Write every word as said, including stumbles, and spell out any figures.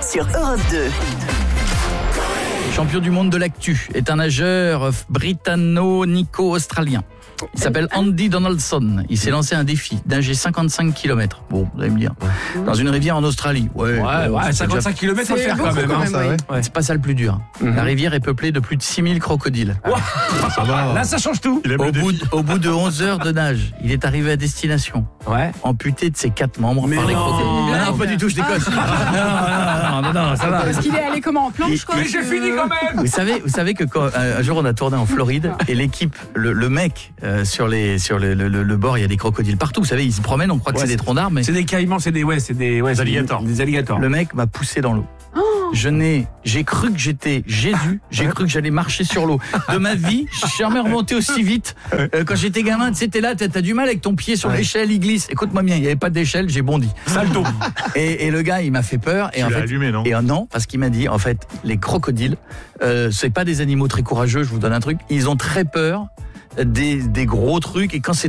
sur Europe deux. Champion du monde de l'actu est un nageur britanno-nico-australien. Il s'appelle Andy Donaldson. Il s'est lancé un défi d'un nager cinquante-cinq kilomètres. Bon, vous allez me dire. Dans une rivière en Australie. Ouais, ouais, bon, ouais cinquante-cinq déjà... kilomètres, faut le faire quand même. Hein, Hein, ça, ouais. Ouais. C'est pas ça le plus dur. Mm-hmm. La rivière est peuplée de plus de six mille crocodiles. Wow. Ça va. Là, ça change tout. Au bout, de, au bout de onze heures de nage, il est arrivé à destination. Ouais. Amputé de ses quatre membres mais par les non. crocodiles. Non, non, pas du tout, je déconne. Ah. non, non, non, non, ça va. Parce qu'il est allé comment en planche, quoi. Mais j'ai fini quand même. Vous savez, vous savez que quand, un jour on a tourné en Floride et l'équipe, le, le mec euh, sur les sur le, le, le bord, il y a des crocodiles partout. Vous savez, ils se promènent, on croit que ouais, c'est des troncs d'arbres, mais c'est des caïmans, c'est des ouais, c'est des ouais, des c'est alligators. Des, des alligators. Le mec m'a poussé dans l'eau. Je n'ai, j'ai cru que j'étais Jésus, j'ai cru que j'allais marcher sur l'eau. De ma vie, je suis jamais remonté aussi vite. Euh, quand j'étais gamin, tu sais, t'es là, t'as, t'as du mal avec ton pied sur ouais. l'échelle, il glisse. Écoute-moi bien, il n'y avait pas d'échelle, j'ai bondi. Salto. Et, et le gars, il m'a fait peur. Et tu en l'as fait, allumé, non Et euh, non, parce qu'il m'a dit, en fait, les crocodiles, euh, c'est pas des animaux très courageux, je vous donne un truc, ils ont très peur. Des, des gros trucs, et quand c'est